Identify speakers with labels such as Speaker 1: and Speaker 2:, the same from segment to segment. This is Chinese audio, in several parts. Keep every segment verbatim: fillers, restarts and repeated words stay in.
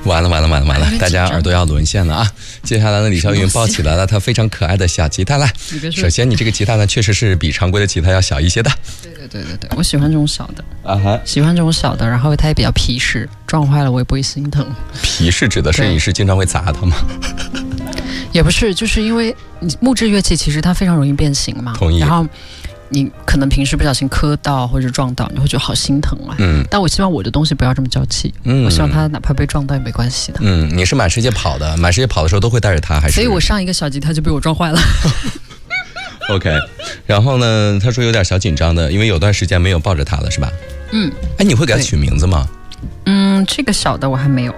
Speaker 1: 完了完了完了完了，大家耳朵要沦陷了啊！接下来呢，李霄云抱起来了她非常可爱的小吉他来。首先，你这个吉他呢，确实是比常规的吉他要小一些的。
Speaker 2: 对对对对对，我喜欢这种小的
Speaker 1: 啊哈，
Speaker 2: 喜欢这种小的，然后它也比较皮实，撞坏了我也不会心疼。
Speaker 1: 皮实指的是你是经常会砸它吗？
Speaker 2: 也不是，就是因为木质乐器其实它非常容易变形嘛。
Speaker 1: 同意。
Speaker 2: 然后你可能平时不小心磕到或者撞到，你会觉得好心疼啊。
Speaker 1: 嗯。
Speaker 2: 但我希望我的东西不要这么娇气。嗯。我希望它哪怕被撞到也没关系的。
Speaker 1: 嗯，你是满世界跑的，满世界跑的时候都会带着它，还是？
Speaker 2: 所以我上一个小吉他就被我撞坏了。
Speaker 1: OK， 然后呢，他说有点小紧张的，因为有段时间没有抱着它了，是吧？
Speaker 2: 嗯。
Speaker 1: 哎，你会给它取名字吗？
Speaker 2: 嗯，这个小的我还没有。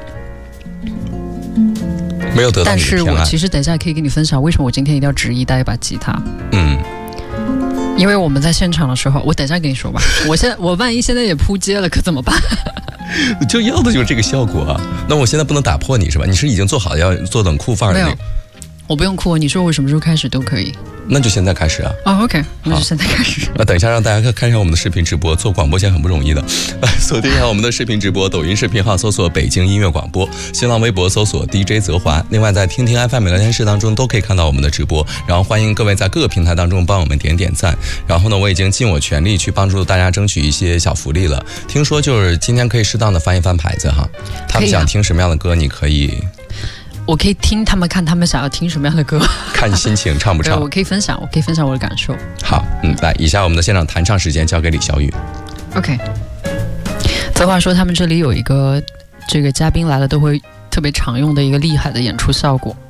Speaker 1: 没有得到你的偏爱。
Speaker 2: 但是我其实等一下可以跟你分享为什么我今天一定要执意带一把吉他。
Speaker 1: 嗯。
Speaker 2: 因为我们在现场的时候，我等一下跟你说吧。我现在我万一现在也扑街了，可怎么办？
Speaker 1: 就要的就是这个效果啊！那我现在不能打破你是吧？你是已经做好要做冷酷范儿的那个。
Speaker 2: 我不用哭，你说我什么时候开始都可以。
Speaker 1: 那就现在开始啊！
Speaker 2: 哦、oh, ，OK， 那就现在开始。
Speaker 1: 那等一下让大家看一下我们的视频直播，做广播现在很不容易的。锁定一下我们的视频直播，抖音视频号搜索北京音乐广播，新浪微博搜索 D J 泽华。另外在听听 F M 聊天室当中都可以看到我们的直播，然后欢迎各位在各个平台当中帮我们点点赞。然后呢，我已经尽我全力去帮助大家争取一些小福利了。听说就是今天可以适当的翻一翻牌子哈，他们想听什么样的歌，你可以。
Speaker 2: 我可以听他们看他们想要听什么样的歌，
Speaker 1: 看心情唱不唱。
Speaker 2: 我可以分享，我可以分享我的感受。
Speaker 1: 好，嗯，来，以下我们的现场弹唱时间交给李小雨。
Speaker 2: OK， 泽华说他们这里有一个这个嘉宾来了都会特别常用的一个厉害的演出效果。